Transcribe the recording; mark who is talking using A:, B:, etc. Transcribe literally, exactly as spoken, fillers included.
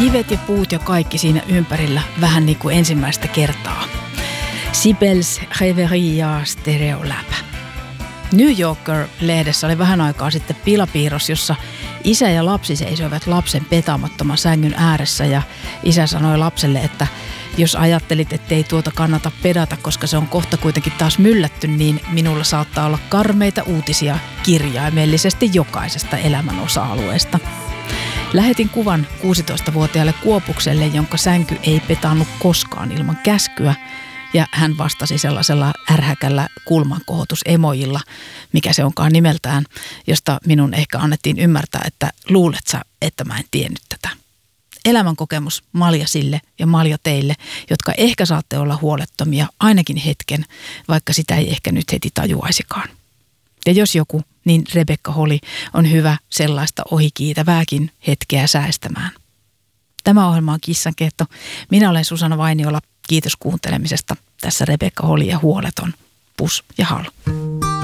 A: Kivet ja puut ja kaikki siinä ympärillä vähän niin kuin ensimmäistä kertaa. Sibels Reverie ja Stereoläpä. New Yorker-lehdessä oli vähän aikaa sitten pilapiirros, jossa isä ja lapsi seisoivat lapsen petaamattoman sängyn ääressä ja isä sanoi lapselle, että jos ajattelit, ettei tuota kannata pedata, koska se on kohta kuitenkin taas myllätty, niin minulla saattaa olla karmeita uutisia kirjaimellisesti jokaisesta elämän osa-alueesta. Lähetin kuvan kuusitoistavuotiaalle Kuopukselle, jonka sänky ei petannut koskaan ilman käskyä, ja hän vastasi sellaisella ärhäkällä kulmankohotusemojilla, mikä se onkaan nimeltään, josta minun ehkä annettiin ymmärtää, että luulet sä, että mä en tiennyt tätä. Elämänkokemus malja sille ja malja teille, jotka ehkä saatte olla huolettomia ainakin hetken, vaikka sitä ei ehkä nyt heti tajuaisikaan. Ja jos joku, niin Rebekka Holly on hyvä sellaista ohikiitävääkin hetkeä säästämään. Tämä ohjelma on Kissankehto. Minä olen Susanna Vainiola. Kiitos kuuntelemisesta. Tässä Rebekka Holly ja Huoleton. Pus ja hal.